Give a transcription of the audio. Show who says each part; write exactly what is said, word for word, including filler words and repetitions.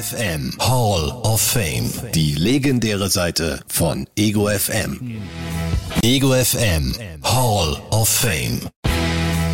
Speaker 1: F M Hall of Fame. Die legendäre Seite von Ego F M. Ego F M Hall of Fame.